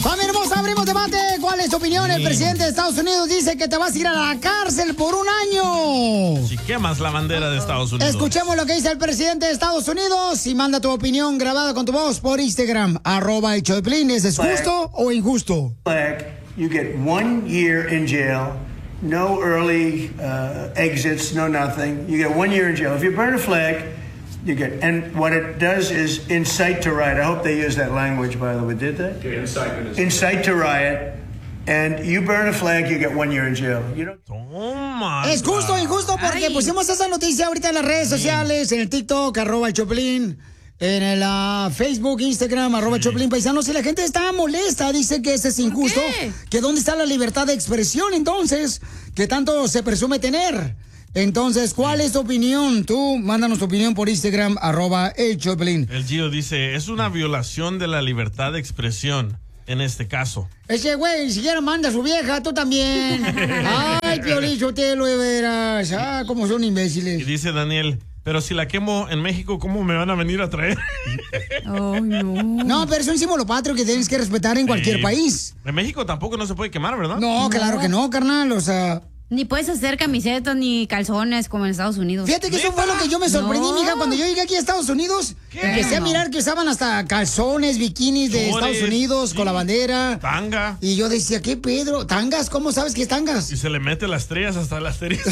Familia hermosa, abrimos debate. ¿Cuál es tu opinión? El presidente de Estados Unidos dice que te vas a ir a la cárcel por un año. Si quemas la bandera de Estados Unidos. Escuchemos lo que dice el presidente de Estados Unidos y manda tu opinión grabada con tu voz por Instagram, @el show de Piolín. ¿Es justo o injusto? You get 1 year in jail, no early exits, no nothing. You get 1 year in jail. If you burn a flag, you get, and what it does is incite to riot. I hope they use that language, by the way. Did they? Yeah, incitement. Incite to riot. And you burn a flag, you get 1 year in jail. You don't... Toma. Es justo o injusto porque pusimos esa noticia ahorita en las redes sociales, en el TikTok, @el Choplin, en el Facebook, Instagram, @el Choplin Paisanos, y la gente está molesta, dice que ese es injusto, que dónde está la libertad de expresión entonces, que tanto se presume tener. Entonces, ¿cuál es tu opinión? Tú, mándanos tu opinión por Instagram, @el Choplin. El Gio dice, es una violación de la libertad de expresión en este caso. Ese güey, si siquiera manda a su vieja, tú también. Ay, Piolín Sotelo, de veras. Ah, cómo son imbéciles. Y dice Daniel, pero si la quemo en México, ¿cómo me van a venir a traer? Oh, no. No, pero es un símbolo patrio que tienes que respetar en cualquier país. En México tampoco no se puede quemar, ¿verdad? No, claro que no, carnal, o sea... Ni puedes hacer camisetas ni calzones como en Estados Unidos. Fíjate que eso fue lo que yo me sorprendí, mija, cuando yo llegué aquí a Estados Unidos. Empecé a mirar que usaban hasta calzones, bikinis de Estados Unidos con la bandera. Tanga. Y yo decía, ¿qué Pedro? ¿Tangas? ¿Cómo sabes que es tangas? Y se le mete las estrellas hasta la asterisco.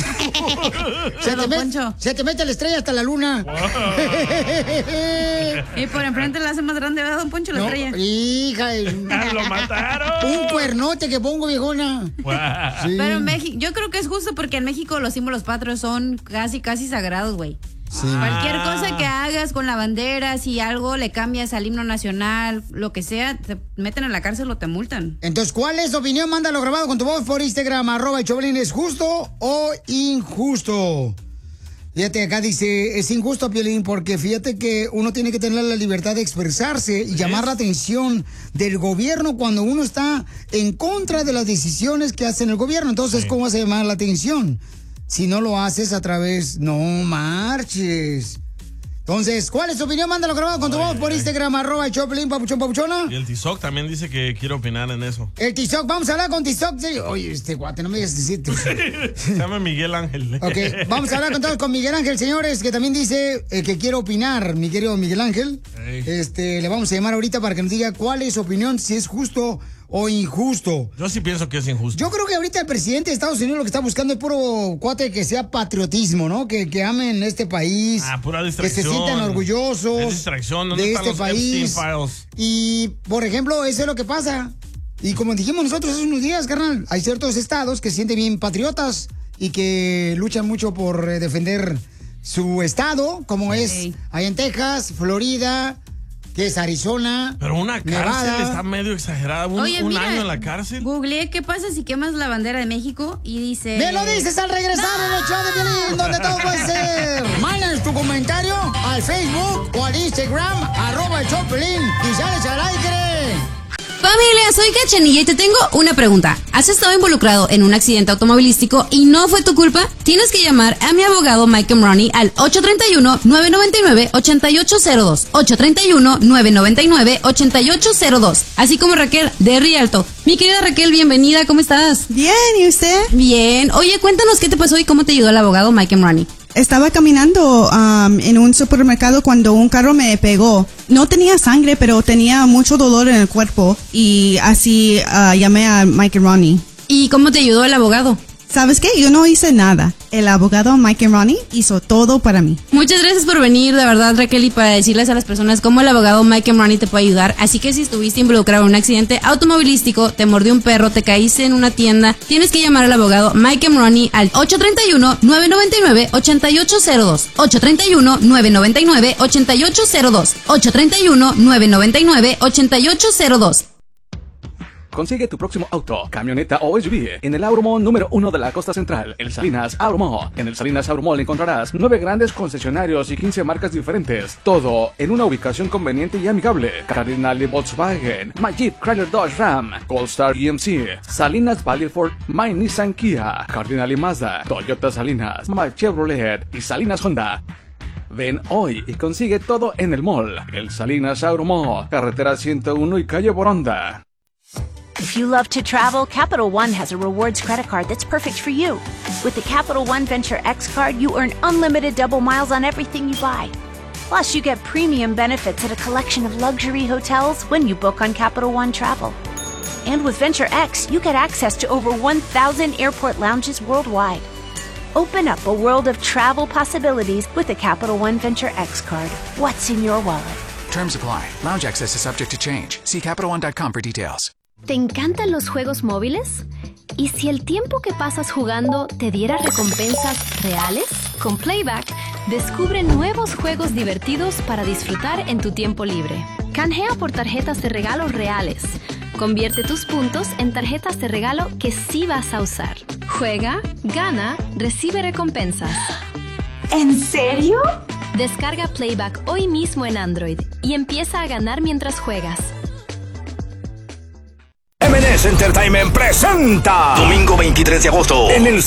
se te mete la estrella hasta la luna. Wow. Y por enfrente la hace más grande, ¿verdad, don Poncho, la estrella? Hija, lo mataron. Un cuernote que pongo, viejona. Wow. Sí. Pero en México, yo creo que es justo porque en México los símbolos patrios son casi sagrados, güey. Sí. Cualquier cosa que hagas con la bandera, si algo le cambias al himno nacional, lo que sea, te meten en la cárcel o te multan. Entonces, ¿cuál es tu opinión? Mándalo grabado con tu voz por Instagram, @el Choplin. ¿Es justo o injusto? Fíjate, acá dice, es injusto, Piolín, porque fíjate que uno tiene que tener la libertad de expresarse y llamar la atención del gobierno cuando uno está en contra de las decisiones que hace el gobierno. Entonces, ¿cómo vas a llamar la atención? Si no lo haces a través, no marches. Entonces, ¿cuál es tu opinión? Mándalo grabado con tu voz por Instagram, @el Choplin, papuchón, papuchona. Y el Tizoc también dice que quiere opinar en eso. El Tizoc, vamos a hablar con Tizoc. Oye, este guate, no me digas decirte. Se llama Miguel Ángel. Ok, vamos a hablar con Miguel Ángel, señores, que también dice que quiere opinar, mi querido Miguel Ángel. Le vamos a llamar ahorita para que nos diga cuál es su opinión, si es justo o injusto. Yo sí pienso que es injusto. Yo creo que ahorita el presidente de Estados Unidos lo que está buscando es puro cuate que sea patriotismo, ¿no? Que amen este país. Pura distracción. Que se sientan orgullosos de este país. Y, por ejemplo, eso es lo que pasa. Y como dijimos nosotros hace unos días, carnal, hay ciertos estados que se sienten bien patriotas y que luchan mucho por defender su estado, como es ahí en Texas, Florida, que es Arizona. Pero una cárcel Nevada. está medio exagerada. Oye, un mira, año en la cárcel. Googleé qué pasa si quemas la bandera de México y dice... ¡Me lo dices al regresar en el show de Piolín, donde todo puede ser! Mándanos tu comentario al Facebook o al Instagram, @el show de Piolín, y sales al aire. Familia, soy Cachanilla y te tengo una pregunta. ¿Has estado involucrado en un accidente automovilístico y no fue tu culpa? Tienes que llamar a mi abogado Mike Ronnie al 831-999-8802. 831-999-8802. Así como Raquel de Rialto. Mi querida Raquel, bienvenida, ¿cómo estás? Bien, ¿y usted? Bien. Oye, cuéntanos qué te pasó y cómo te ayudó el abogado Mike Ronnie. Estaba caminando en un supermercado cuando un carro me pegó. No tenía sangre, pero tenía mucho dolor en el cuerpo. Y así llamé a Mike Ronnie. ¿Y cómo te ayudó el abogado? ¿Sabes qué? Yo no hice nada. El abogado Mike Ronnie hizo todo para mí. Muchas gracias por venir, de verdad, Raquel, y para decirles a las personas cómo el abogado Mike Ronnie te puede ayudar. Así que si estuviste involucrado en un accidente automovilístico, te mordió un perro, te caíste en una tienda, tienes que llamar al abogado Mike Ronnie al 831-999-8802. 831-999-8802. 831-999-8802. Consigue tu próximo auto, camioneta o SUV en el Auromall número 1 de la costa central, el Salinas Auromall. En el Salinas Auromall encontrarás 9 grandes concesionarios y 15 marcas diferentes. Todo en una ubicación conveniente y amigable. Cardinal Volkswagen, My Jeep Chrysler Dodge Ram, Goldstar GMC, Salinas Valley Ford, My Nissan Kia, Cardinal Mazda, Toyota Salinas, My Chevrolet y Salinas Honda. Ven hoy y consigue todo en el mall. El Salinas Auromall, carretera 101 y calle Boronda. If you love to travel, Capital One has a rewards credit card that's perfect for you. With the Capital One Venture X card, you earn unlimited double miles on everything you buy. Plus, you get premium benefits at a collection of luxury hotels when you book on Capital One Travel. And with Venture X, you get access to over 1,000 airport lounges worldwide. Open up a world of travel possibilities with the Capital One Venture X card. What's in your wallet? Terms apply. Lounge access is subject to change. See CapitalOne.com for details. ¿Te encantan los juegos móviles? ¿Y si el tiempo que pasas jugando te diera recompensas reales? Con Playback, descubre nuevos juegos divertidos para disfrutar en tu tiempo libre. Canjea por tarjetas de regalo reales. Convierte tus puntos en tarjetas de regalo que sí vas a usar. Juega, gana, recibe recompensas. ¿En serio? Descarga Playback hoy mismo en Android y empieza a ganar mientras juegas. M&S Entertainment presenta domingo 23 de agosto en el